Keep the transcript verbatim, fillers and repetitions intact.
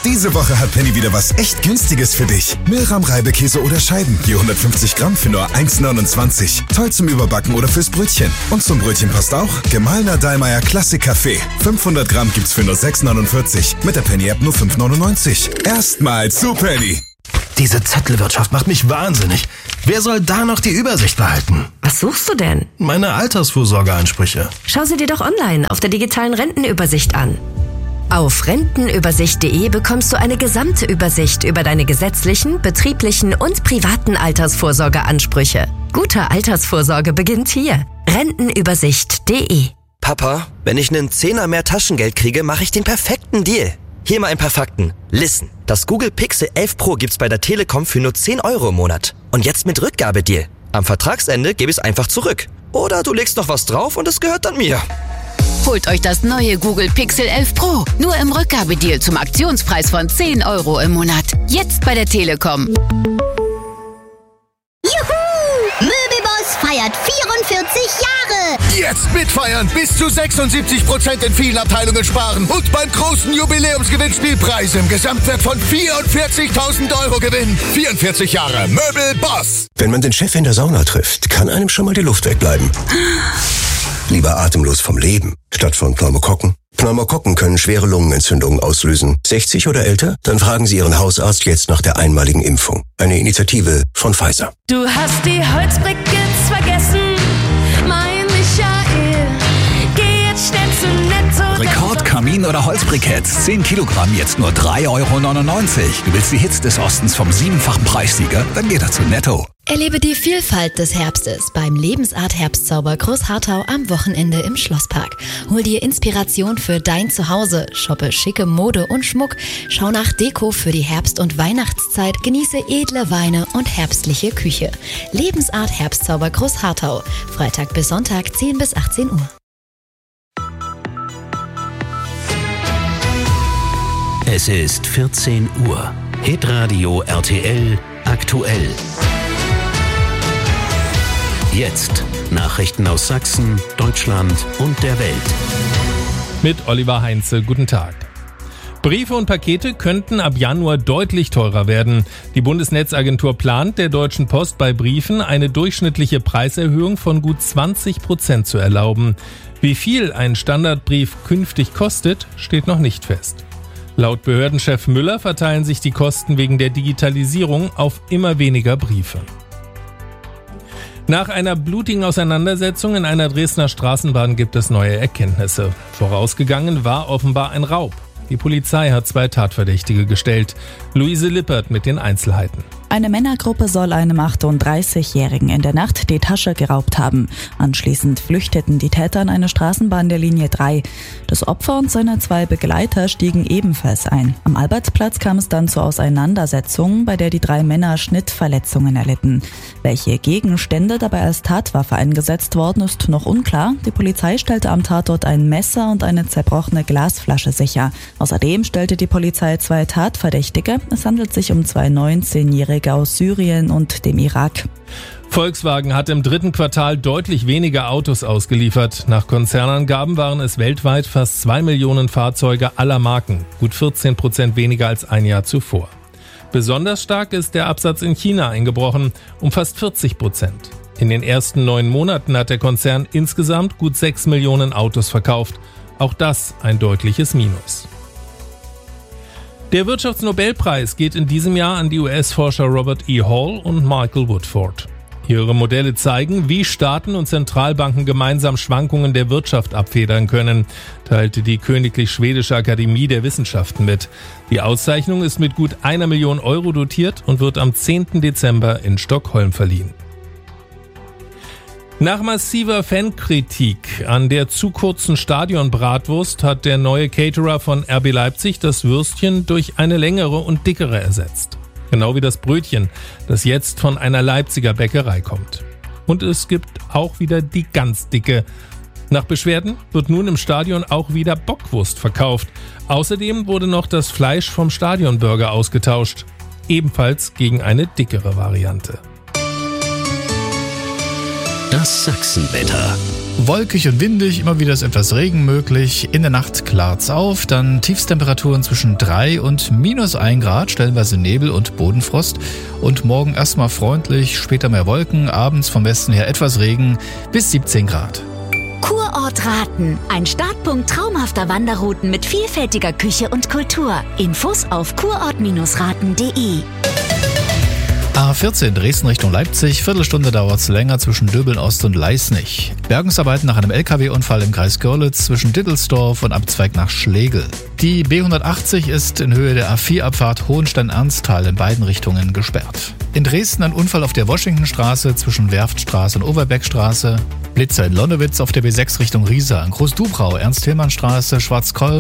Diese Woche hat Penny wieder was echt Günstiges für dich. Milram Reibekäse oder Scheiben, je hundertfünfzig Gramm für nur eins neunundzwanzig. Toll zum Überbacken oder fürs Brötchen. Und zum Brötchen passt auch gemahlener Dallmayr Klassik Kaffee. fünfhundert Gramm gibt's für nur sechs neunundvierzig. Mit der Penny-App nur fünf neunundneunzig. Erstmal zu Penny. Diese Zettelwirtschaft macht mich wahnsinnig. Wer soll da noch die Übersicht behalten? Was suchst du denn? Meine Altersvorsorgeansprüche. Schau sie dir doch online auf der digitalen Rentenübersicht an. Auf rentenübersicht punkt de bekommst du eine gesamte Übersicht über deine gesetzlichen, betrieblichen und privaten Altersvorsorgeansprüche. Gute Altersvorsorge beginnt hier. rentenübersicht punkt de. Papa, wenn ich einen Zehner mehr Taschengeld kriege, mache ich den perfekten Deal. Hier mal ein paar Fakten. Listen, das Google Pixel elf Pro gibt's bei der Telekom für nur zehn Euro im Monat. Und jetzt mit Rückgabedeal. Am Vertragsende gebe ich es einfach zurück. Oder du legst noch was drauf und es gehört dann mir. Holt euch das neue Google Pixel elf Pro. Nur im Rückgabedeal zum Aktionspreis von zehn Euro im Monat. Jetzt bei der Telekom. Juhu! Möbelboss feiert vierundvierzig Jahre! Jetzt mitfeiern! Bis zu sechsundsiebzig Prozent in vielen Abteilungen sparen und beim großen Jubiläumsgewinnspiel Preise im Gesamtwert von vierundvierzigtausend Euro gewinnen. vierundvierzig Jahre Möbelboss! Wenn man den Chef in der Sauna trifft, kann einem schon mal die Luft wegbleiben. Lieber atemlos vom Leben, statt von Pneumokokken. Pneumokokken können schwere Lungenentzündungen auslösen. sechzig oder älter? Dann fragen Sie Ihren Hausarzt jetzt nach der einmaligen Impfung. Eine Initiative von Pfizer. Du hast die Holzbriketts vergessen, mein Michael. Geh jetzt schnell zu Netto. Rekordkamin oder Holzbriketts. zehn Kilogramm, jetzt nur drei Euro neunundneunzig. Du willst die Hits des Ostens vom siebenfachen Preissieger? Dann geh doch zu Netto. Erlebe die Vielfalt des Herbstes beim Lebensart Herbstzauber Großharthau am Wochenende im Schlosspark. Hol dir Inspiration für dein Zuhause, shoppe schicke Mode und Schmuck, schau nach Deko für die Herbst- und Weihnachtszeit, genieße edle Weine und herbstliche Küche. Lebensart Herbstzauber Großharthau, Freitag bis Sonntag zehn bis achtzehn Uhr. Es ist vierzehn Uhr. Hitradio R T L aktuell. Jetzt Nachrichten aus Sachsen, Deutschland und der Welt. Mit Oliver Heinze, guten Tag. Briefe und Pakete könnten ab Januar deutlich teurer werden. Die Bundesnetzagentur plant, der Deutschen Post bei Briefen eine durchschnittliche Preiserhöhung von gut zwanzig Prozent zu erlauben. Wie viel ein Standardbrief künftig kostet, steht noch nicht fest. Laut Behördenchef Müller verteilen sich die Kosten wegen der Digitalisierung auf immer weniger Briefe. Nach einer blutigen Auseinandersetzung in einer Dresdner Straßenbahn gibt es neue Erkenntnisse. Vorausgegangen war offenbar ein Raub. Die Polizei hat zwei Tatverdächtige gestellt. Luise Lippert mit den Einzelheiten. Eine Männergruppe soll einem achtunddreißigjährigen in der Nacht die Tasche geraubt haben. Anschließend flüchteten die Täter in eine Straßenbahn der Linie drei. Das Opfer und seine zwei Begleiter stiegen ebenfalls ein. Am Albertsplatz kam es dann zur Auseinandersetzung, bei der die drei Männer Schnittverletzungen erlitten. Welche Gegenstände dabei als Tatwaffe eingesetzt worden, ist noch unklar. Die Polizei stellte am Tatort ein Messer und eine zerbrochene Glasflasche sicher. Außerdem stellte die Polizei zwei Tatverdächtige. Es handelt sich um zwei neunzehnjährige aus Syrien und dem Irak. Volkswagen hat im dritten Quartal deutlich weniger Autos ausgeliefert. Nach Konzernangaben waren es weltweit fast zwei Millionen Fahrzeuge aller Marken, gut vierzehn Prozent weniger als ein Jahr zuvor. Besonders stark ist der Absatz in China eingebrochen, um fast vierzig Prozent. In den ersten neun Monaten hat der Konzern insgesamt gut sechs Millionen Autos verkauft. Auch das ein deutliches Minus. Der Wirtschaftsnobelpreis geht in diesem Jahr an die U S-Forscher Robert E. Hall und Michael Woodford. Ihre Modelle zeigen, wie Staaten und Zentralbanken gemeinsam Schwankungen der Wirtschaft abfedern können, teilte die Königlich Schwedische Akademie der Wissenschaften mit. Die Auszeichnung ist mit gut einer Million Euro dotiert und wird am zehnten Dezember in Stockholm verliehen. Nach massiver Fankritik an der zu kurzen Stadionbratwurst hat der neue Caterer von R B Leipzig das Würstchen durch eine längere und dickere ersetzt. Genau wie das Brötchen, das jetzt von einer Leipziger Bäckerei kommt. Und es gibt auch wieder die ganz dicke. Nach Beschwerden wird nun im Stadion auch wieder Bockwurst verkauft. Außerdem wurde noch das Fleisch vom Stadionburger ausgetauscht. Ebenfalls gegen eine dickere Variante. Das Sachsenwetter. wolkig und windig, immer wieder ist etwas Regen möglich. In der Nacht klart's auf, dann Tiefstemperaturen zwischen drei und minus ein Grad, stellenweise Nebel und Bodenfrost. Und morgen erstmal freundlich, später mehr Wolken, abends vom Westen her etwas Regen bis siebzehn Grad. Kurort Raten. Ein Startpunkt traumhafter Wanderrouten mit vielfältiger Küche und Kultur. Infos auf kurort raten punkt de. A vierzehn Dresden Richtung Leipzig. Viertelstunde dauert's länger zwischen Döbeln Ost und Leisnig. Bergungsarbeiten nach einem L K W-Unfall im Kreis Görlitz zwischen Dittelsdorf und Abzweig nach Schlegel. Die B hundertachtzig ist in Höhe der A vier Abfahrt Hohenstein-Ernsthal in beiden Richtungen gesperrt. In Dresden ein Unfall auf der Washingtonstraße zwischen Werftstraße und Overbeckstraße. Blitzer in Lonnewitz auf der B sechs Richtung Riesa. In Großdubrau Ernst-Hillmann-Straße, Schwarzkolm